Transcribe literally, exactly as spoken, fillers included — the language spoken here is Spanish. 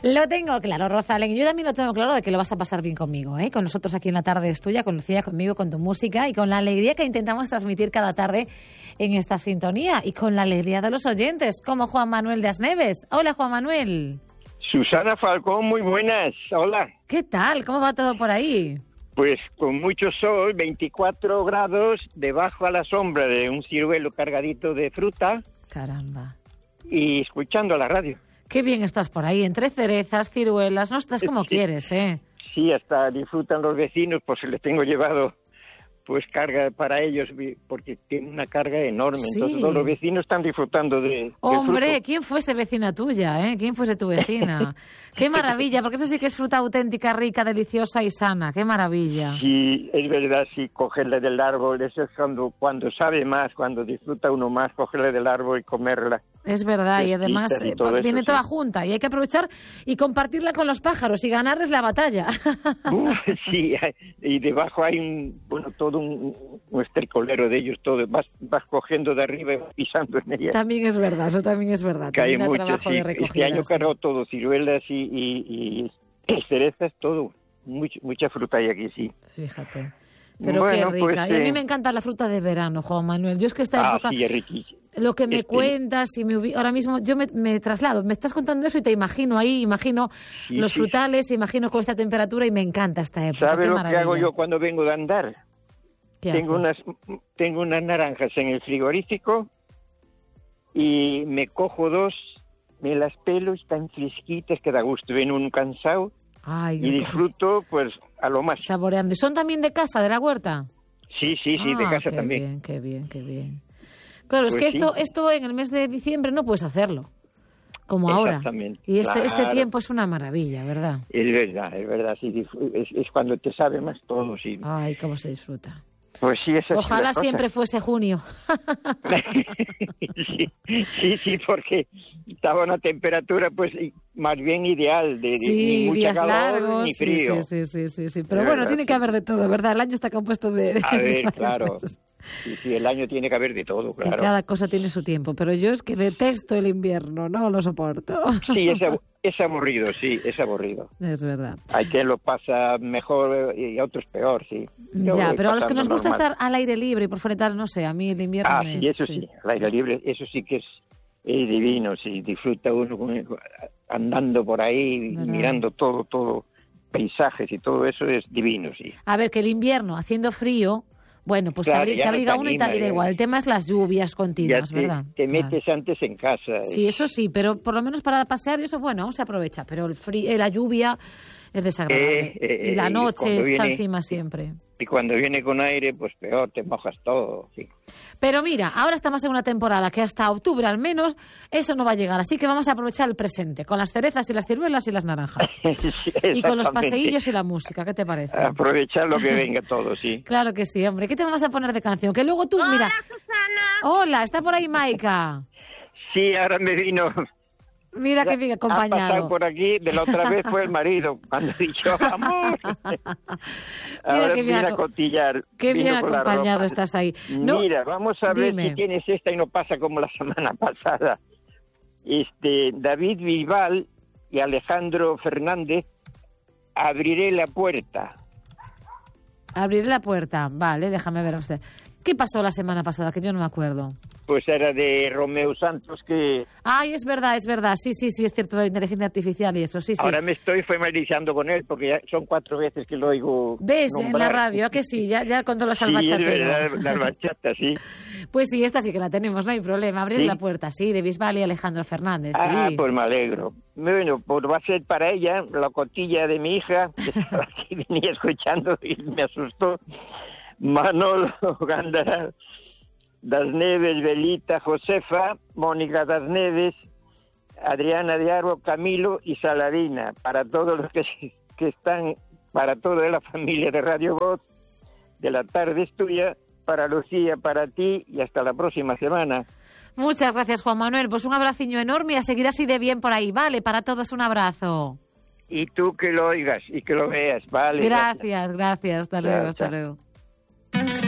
Lo tengo claro, Rosalén. Yo también lo tengo claro de que lo vas a pasar bien conmigo, ¿eh? Con nosotros aquí en La Tarde es Tuya, con Lucía, conmigo, con tu música y con la alegría que intentamos transmitir cada tarde en esta sintonía y con la alegría de los oyentes, como Juan Manuel de Asneves. Hola, Juan Manuel. Susana Falcón, muy buenas. Hola. ¿Qué tal? ¿Cómo va todo por ahí? Pues con mucho sol, veinticuatro grados, debajo a la sombra de un ciruelo cargadito de fruta. Caramba. Y escuchando la radio. Qué bien estás por ahí, entre cerezas, ciruelas, no estás como sí, quieres, ¿eh? Sí, hasta disfrutan los vecinos, pues se les tengo llevado pues carga para ellos, porque tiene una carga enorme. Sí. Entonces todos los vecinos están disfrutando de... Hombre, ¿quién fuese vecina tuya, eh? ¿Quién fuese tu vecina? ¡Qué maravilla! Porque eso sí que es fruta auténtica, rica, deliciosa y sana. ¡Qué maravilla! Sí, es verdad, sí, cogerla del árbol, eso es cuando, cuando sabe más, cuando disfruta uno más, cogerla del árbol y comerla. Es verdad, y además y eh, viene eso, toda sí. junta y hay que aprovechar y compartirla con los pájaros y ganarles la batalla. Uh, sí, y debajo hay un, bueno, todo un, un estercolero de ellos, todo, vas, vas cogiendo de arriba y vas pisando en ella. También es verdad, eso también es verdad. Que hay mucho, sí. Este año sí. cargó todo, ciruelas y, y, y cerezas, todo, mucha, mucha fruta hay aquí, sí. Fíjate. Pero bueno, qué rica. Pues, y a mí eh... me encanta la fruta de verano, Juan Manuel. Yo es que esta ah, época, sí, es riquísimo. Lo que me es cuentas y me ubi... ahora mismo yo me, me traslado, me estás contando eso y te imagino ahí, imagino sí, los sí, frutales, sí. imagino con esta temperatura y me encanta esta época. ¿Sabes lo maravilla. que hago yo cuando vengo de andar? Tengo unas, tengo unas naranjas en el frigorífico y me cojo dos, me las pelo, están fresquitas, que da gusto. Ven un cansado Ay, y disfruto pues a lo más. Saboreando. ¿Y son también de casa, de la huerta? Sí, sí, sí, ah, de casa qué también. Bien, qué bien, qué bien. Claro, pues es que sí. esto esto en el mes de diciembre no puedes hacerlo, como ahora. Y este claro. este tiempo es una maravilla, ¿verdad? Es verdad, es verdad, sí, es, es cuando te sabe más todo, sí. Ay, cómo se disfruta. Pues sí, esa Ojalá es siempre fuese junio. sí, sí, sí, porque estaba una temperatura pues más bien ideal, de, sí, de ni mucha días calor largos, ni frío. Sí, sí, sí, sí, sí. Pero de bueno, verdad, tiene sí. que haber de todo, ¿verdad? El año está compuesto de... A ver, claro. Sí, sí, el año tiene que haber de todo, claro. Y cada cosa tiene su tiempo, pero yo es que detesto el invierno, no lo soporto. Sí, es, ab- es aburrido, sí, es aburrido. Es verdad. Hay quien lo pasa mejor y otros peor, sí. Yo ya, pero a los que nos gusta normal. estar al aire libre y por fuera tal, no sé, a mí el invierno Ah, me... sí, eso sí. sí, al aire libre, eso sí que es, es divino, sí, disfruta uno con, andando por ahí, ¿verdad? Mirando todo, todo, paisajes y todo eso es divino, sí. A ver, que el invierno, haciendo frío... Bueno, pues claro, se abriga, se abriga uno y tal, y da igual. El tema es las lluvias continuas, ya te, ¿verdad? Te metes claro. antes en casa. Sí, eso sí, pero por lo menos para pasear y eso, bueno, aún se aprovecha. Pero el frío, la lluvia es desagradable. Eh, eh, y la noche y está viene, encima siempre. Y cuando viene con aire, pues peor, te mojas todo, sí. Pero mira, ahora estamos en una temporada que hasta octubre al menos eso no va a llegar. Así que vamos a aprovechar el presente, con las cerezas y las ciruelas y las naranjas. sí, y con los paseillos y la música, ¿qué te parece? Aprovechar lo que venga todo, sí. Claro que sí, hombre. ¿Qué te vamos a poner de canción? Que luego tú, Hola, mira... Susana. Hola, está por ahí Maika. Sí, ahora me vino... Mira que bien acompañado. Ha pasado por aquí, de la otra vez fue el marido, cuando he dicho amor. Ahora qué bien, viene a cotillar. Qué bien acompañado estás ahí. No, mira, vamos a ver dime. si tienes esta y no pasa como la semana pasada. Este, David Bisbal y Alejandro Fernández, Abriré la puerta. Abriré la puerta, vale, déjame ver usted. ¿Qué pasó la semana pasada? Que yo no me acuerdo. Pues era de Romeo Santos que... Ay, es verdad, es verdad. Sí, sí, sí, es cierto, de inteligencia artificial y eso, sí, sí. Ahora me estoy familiarizando con él porque ya son cuatro veces que lo oigo ¿Ves? nombrar. En la radio, ¿a que sí? Ya, ya con todas las sí, albachatas. Sí, es verdad, la albachata, sí. Pues sí, esta sí que la tenemos, no hay problema. Abrir ¿Sí? la puerta, sí, de Bisbal y Alejandro Fernández, sí. Ah, pues me alegro. Bueno, pues va a ser para ella, la cotilla de mi hija, que venía escuchando y me asustó. Manolo Gándara Das Neves, Belita, Josefa, Mónica Das Neves, Adriana de Arbo, Camilo y Saladina, para todos los que, que están, para toda la familia de Radio Voz, de La Tarde es Tuya, para Lucía, para ti y hasta la próxima semana. Muchas gracias, Juan Manuel. Pues un abraciño enorme y a seguir así de bien por ahí, ¿vale? Para todos un abrazo. Y tú que lo oigas y que lo veas, ¿vale? Gracias, gracias. Hasta luego, hasta luego.